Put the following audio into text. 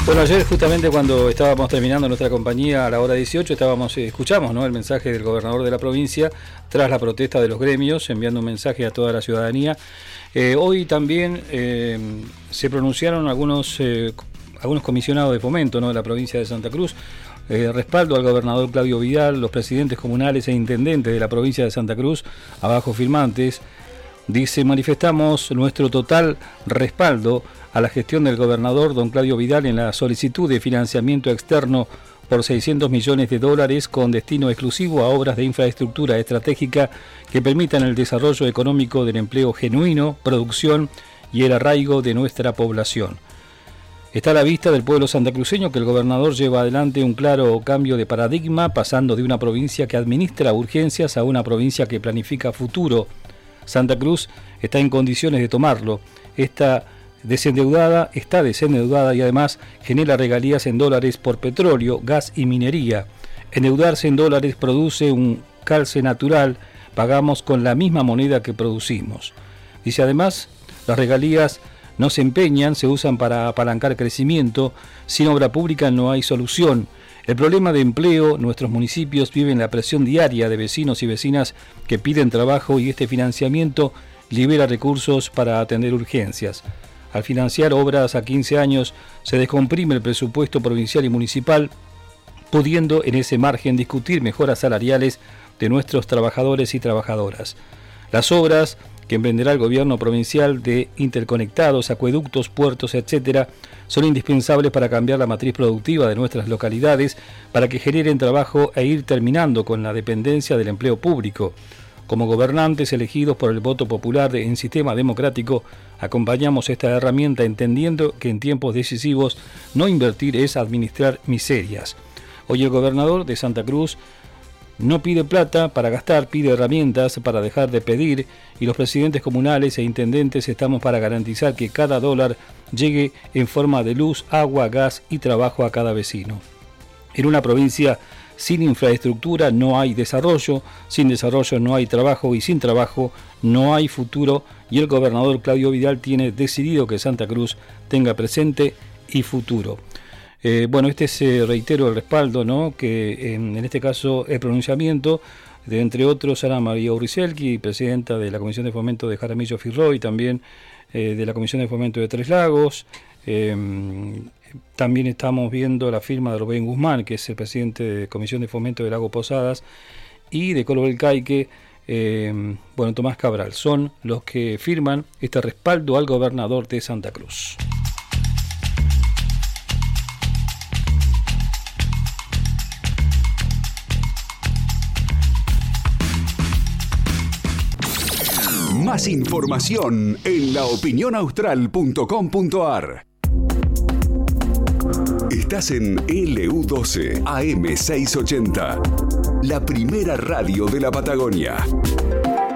Bueno, ayer justamente cuando estábamos terminando nuestra compañía a la hora 18, escuchamos, ¿no?, el mensaje del gobernador de la provincia tras la protesta de los gremios, enviando un mensaje a toda la ciudadanía. Hoy también se pronunciaron algunos comisionados de fomento, ¿no?, de la provincia de Santa Cruz, respaldo al gobernador Claudio Vidal, los presidentes comunales e intendentes de la provincia de Santa Cruz, abajo firmantes. Dice: manifestamos nuestro total respaldo a la gestión del gobernador don Claudio Vidal en la solicitud de financiamiento externo por $600 millones con destino exclusivo a obras de infraestructura estratégica que permitan el desarrollo económico del empleo genuino, producción y el arraigo de nuestra población. Está a la vista del pueblo santacruceño que el gobernador lleva adelante un claro cambio de paradigma, pasando de una provincia que administra urgencias a una provincia que planifica futuro. Santa Cruz está en condiciones de tomarlo. Está desendeudada y además genera regalías en dólares por petróleo, gas y minería. Endeudarse en dólares produce un calce natural, pagamos con la misma moneda que producimos. Dice además, las regalías no se empeñan, se usan para apalancar crecimiento. Sin obra pública no hay solución. El problema de empleo, nuestros municipios viven la presión diaria de vecinos y vecinas que piden trabajo y este financiamiento libera recursos para atender urgencias. Al financiar obras a 15 años se descomprime el presupuesto provincial y municipal, pudiendo en ese margen discutir mejoras salariales de nuestros trabajadores y trabajadoras. Las obras que emprenderá el gobierno provincial de interconectados, acueductos, puertos, etc., son indispensables para cambiar la matriz productiva de nuestras localidades, para que generen trabajo e ir terminando con la dependencia del empleo público. Como gobernantes elegidos por el voto popular en sistema democrático, acompañamos esta herramienta entendiendo que en tiempos decisivos no invertir es administrar miserias. Hoy el gobernador de Santa Cruz no pide plata para gastar, pide herramientas para dejar de pedir, y los presidentes comunales e intendentes estamos para garantizar que cada dólar llegue en forma de luz, agua, gas y trabajo a cada vecino. En una provincia sin infraestructura no hay desarrollo, sin desarrollo no hay trabajo y sin trabajo no hay futuro, y el gobernador Claudio Vidal tiene decidido que Santa Cruz tenga presente y futuro. Este es, reitero, el respaldo, ¿no?, que en este caso el pronunciamiento de, entre otros, Ana María Uricelki, presidenta de la Comisión de Fomento de Jaramillo Firroy, también de la Comisión de Fomento de Tres Lagos. También estamos viendo la firma de Rubén Guzmán, que es el presidente de Comisión de Fomento de Lago Posadas, y de Colo del Caique, Tomás Cabral. Son los que firman este respaldo al gobernador de Santa Cruz. Más información en laopinionaustral.com.ar. Estás en LU12 AM680, la primera radio de la Patagonia.